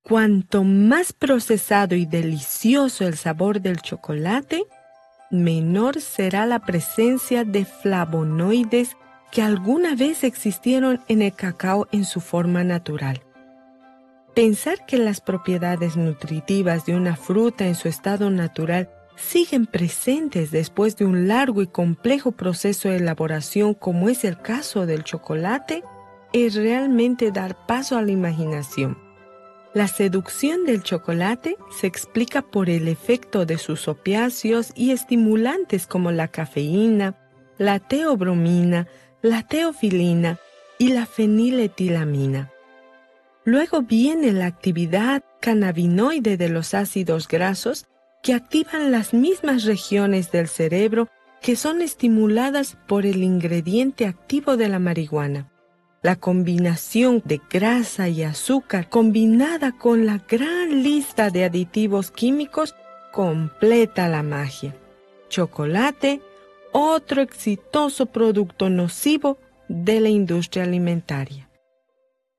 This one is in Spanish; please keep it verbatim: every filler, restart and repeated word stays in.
Cuanto más procesado y delicioso el sabor del chocolate, menor será la presencia de flavonoides que alguna vez existieron en el cacao en su forma natural. Pensar que las propiedades nutritivas de una fruta en su estado natural siguen presentes después de un largo y complejo proceso de elaboración como es el caso del chocolate, es realmente dar paso a la imaginación. La seducción del chocolate se explica por el efecto de sus opiáceos y estimulantes como la cafeína, la teobromina, la teofilina y la feniletilamina. Luego viene la actividad cannabinoide de los ácidos grasos que activan las mismas regiones del cerebro que son estimuladas por el ingrediente activo de la marihuana. La combinación de grasa y azúcar combinada con la gran lista de aditivos químicos completa la magia. Chocolate, otro exitoso producto nocivo de la industria alimentaria.